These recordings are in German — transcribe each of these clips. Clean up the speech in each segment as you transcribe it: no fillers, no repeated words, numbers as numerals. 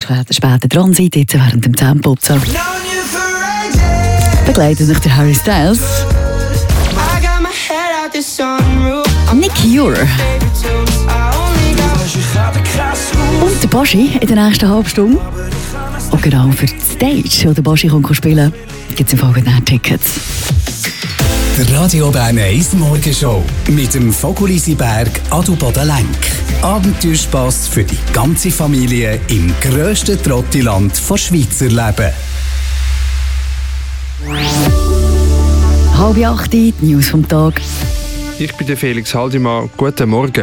später dran seid, jetzt während dem Tempo. So. Begleitet sich der Harry Styles. Nick Cure. Und der Baschi in der nächsten halben Stunde. Und genau für die Stage, wo der Baschi spielen kann, gibt es im Folgenden Tickets. Der Radio Bern 1 Morgenshow mit dem Vogelisiberg Adelboden-Lenk. Abenteuerspass für die ganze Familie im grössten Trottiland der Schweizer Leben. 7:30, die News vom Tag. Ich bin der Felix Haldimann. Guten Morgen.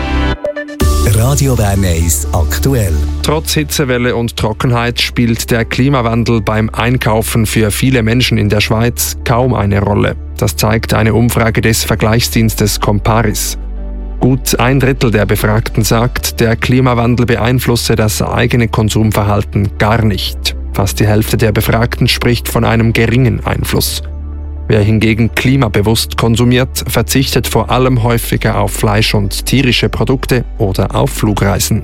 Radio Bern 1 aktuell. Trotz Hitzewelle und Trockenheit spielt der Klimawandel beim Einkaufen für viele Menschen in der Schweiz kaum eine Rolle. Das zeigt eine Umfrage des Vergleichsdienstes Comparis. Gut 1/3 der Befragten sagt, der Klimawandel beeinflusse das eigene Konsumverhalten gar nicht. Fast die Hälfte der Befragten spricht von einem geringen Einfluss. Wer hingegen klimabewusst konsumiert, verzichtet vor allem häufiger auf Fleisch und tierische Produkte oder auf Flugreisen.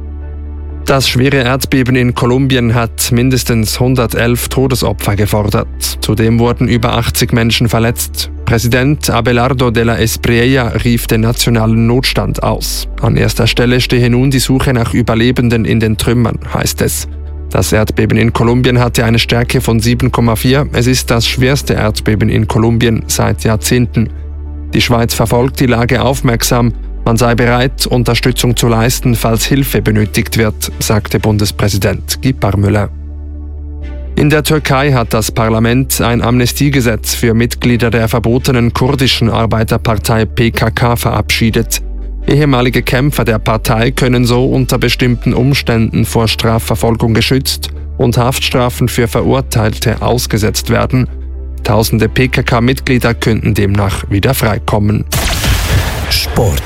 Das schwere Erdbeben in Kolumbien hat mindestens 111 Todesopfer gefordert. Zudem wurden über 80 Menschen verletzt. Präsident Abelardo de la Espriella rief den nationalen Notstand aus. An erster Stelle stehe nun die Suche nach Überlebenden in den Trümmern, heißt es. Das Erdbeben in Kolumbien hatte eine Stärke von 7,4. Es ist das schwerste Erdbeben in Kolumbien seit Jahrzehnten. Die Schweiz verfolgt die Lage aufmerksam. Man sei bereit, Unterstützung zu leisten, falls Hilfe benötigt wird, sagte Bundespräsident Guy Parmelin. In der Türkei hat das Parlament ein Amnestiegesetz für Mitglieder der verbotenen kurdischen Arbeiterpartei PKK verabschiedet. Ehemalige Kämpfer der Partei können so unter bestimmten Umständen vor Strafverfolgung geschützt und Haftstrafen für Verurteilte ausgesetzt werden. Tausende PKK-Mitglieder könnten demnach wieder freikommen. Sport.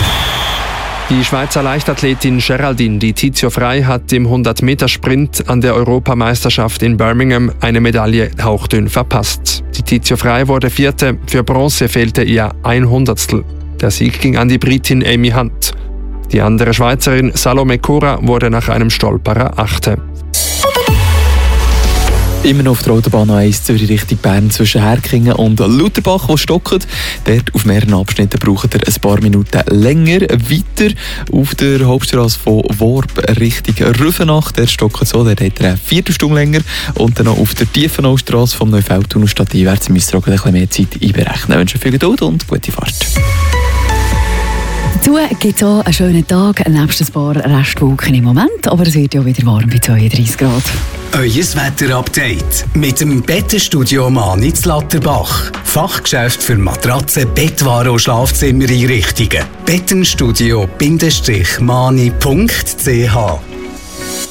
Die Schweizer Leichtathletin Geraldine Di Tizio Frey hat im 100-Meter-Sprint an der Europameisterschaft in Birmingham eine Medaille hauchdünn verpasst. Di Tizio Frey wurde Vierte, für Bronze fehlte ihr 100stel. Der Sieg ging an die Britin Amy Hunt. Die andere Schweizerin Salome Cora wurde nach einem Stolperer Achte. Immer noch auf der Autobahn A1 Zürich Richtung Bern zwischen Herkingen und Lutherbach, wo stockt. Dort auf mehreren Abschnitten braucht ihr ein paar Minuten länger. Weiter auf der Hauptstrasse von Worb Richtung Rüfenach. Der stockt so, der hat eine Viertelstunde länger. Und dann noch auf der Tiefenaustrasse vom Neufeldtunnel stadteinwärts müsst ihr auch ein bisschen mehr Zeit einberechnen. Ich wünsche viel Geduld und gute Fahrt. Dazu gibt es auch einen schönen Tag, nebst ein paar Restwolken im Moment, aber es wird ja wieder warm bei 32 Grad. Euer Wetterupdate mit dem Bettenstudio Mani in Latterbach. Fachgeschäft für Matratzen, Bettwaren und Schlafzimmereinrichtungen. Bettenstudio-mani.ch